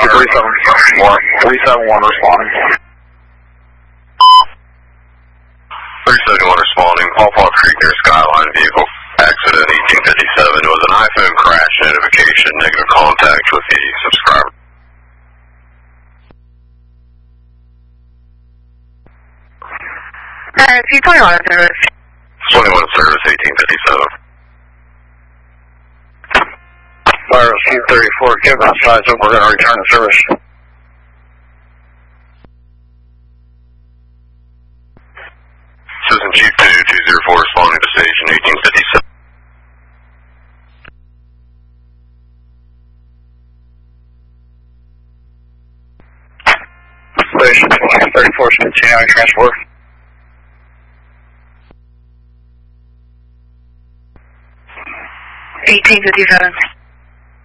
371 responding. 371 responding, Paw Creek near Skyline vehicle, accident 1857. It was an iPhone crash notification, negative contact with the subscriber. If you 21 service. 21 service, 1857. Virus Q34, give us size up, we're going to return to service. Citizen Chief 2204 responding to station 1857. Station 2234 is continuing transport. $18.57.